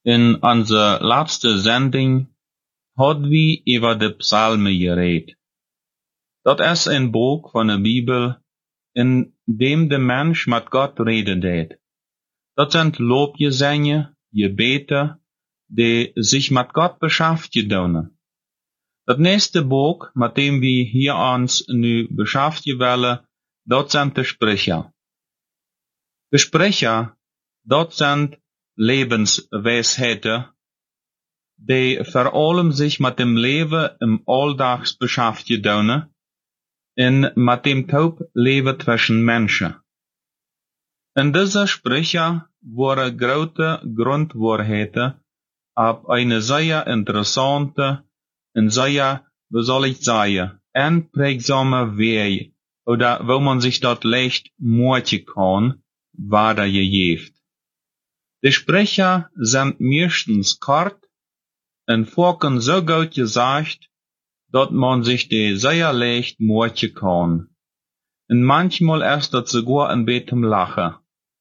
In onze laatste zending hadden we over de psalmen gereed. Dat is een boek van de Bibel, in dem de mens met God reden deed. Dat zijn loopgezangen, gebeten, die zich met God beschäftigen. Dat nächste boek, met dem we hier ons nu beschäftigen willen, dat zijn de Sprecher. De Sprecher, dat zijn levenswijsheden, die vor allem sich mit dem Leben im Alltags beschäftigen und mit dem Leben zwischen Menschen. In diese Sprecher waren große Grundwahrheiten auf eine sehr interessante und sehr, wie soll ich sagen, einprägsame Weg, oder wo man sich dort leicht merken kann, weitergegeben. Die Sprecher sind meistens kort und vorken so gut gesagt, dat man sich die sehr leicht merken kann. Und manchmal ist das sogar ein bisschen lachen.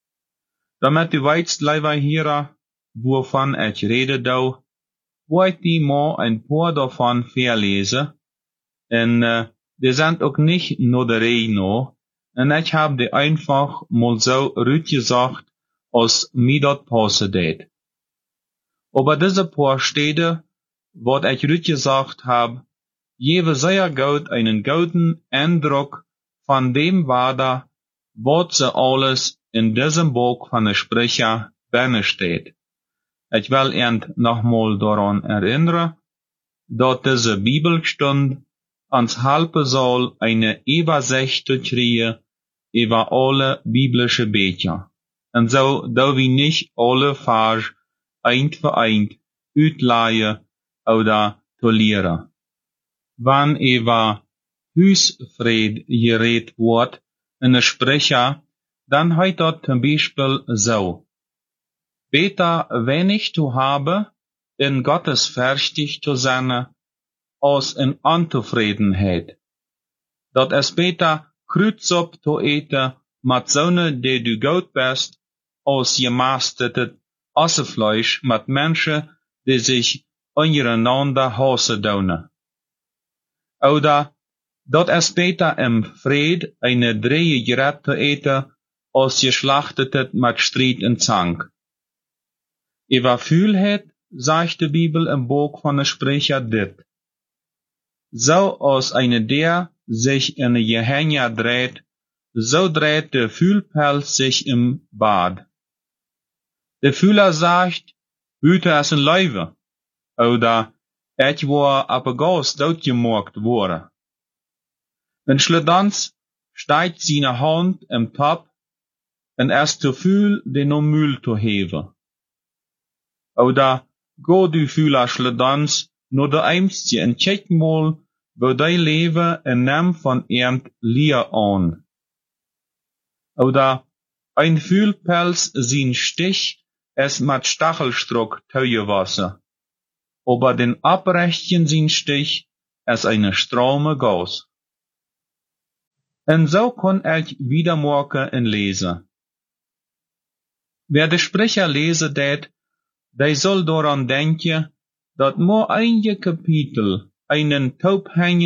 Damit du weißt, lieber Hörer, wovon ich rede, da, wollte ich mal ein paar davon verlesen. Und die sind auch nicht nur der Reihe noch. Und ich habe die einfach mal so gesagt, als mir das passen det. Aber diese paar Städte, wat ich gesagt habe, geben sehr gut einen guten Eindruck von dem weiter, was sie alles in diesem Buch von der Sprecher drin steht. Ich will ihn nochmal daran erinnern, dass diese Bibelstunde uns helfen soll, eine Übersicht zu kriegen über alle biblische Bücher. Und so, da wir nicht alle Vers ein für ein uitleihen oder toleren. Wann über Huisvrede geredet wird in der Sprecher, dann heißt das zum Beispiel so: Beter wenig zu haben, in Gottes fertig zu sein, als in Untufriedenheit. Dat es beter Kreuzop zu eten, mit Sonne, die du gut bist, als gemastetet Assefleisch mit Menschen, die sich untereinander hassen doen. Oder, dat es beter im Fried eine Dreie Gerät zu eten, als geschlachtetet mit Streit und Zank. Über Fühlheit, sagt die Bibel im Buch von der Sprecher dit: So als eine der sich in eine Gehänge dreht, so dreht der Fühlpelz sich im Bad. Der Fühler sagt, heute ist ein Löwe, oder ich war aber Gas doodgemaakt worden. Und schlussendlich steigt seine Hand im Top und ist zu viel, den um Müll zu heben. Oder go du Fühler schlussendlich nur der Eimstje und check mal, wo dein Leben in Namen von ihm Lier an. Oder ein Fühlpelz sein Stich ist mit Stachelstruck teuerwasser. Aber den Abrechten sein Stich ist eine Strome Gas. Und so kann ich wieder morgen in lesen. Wer de Sprecher lesen det, der soll daran denken, dass nur einige Kapitel einen Taubhängen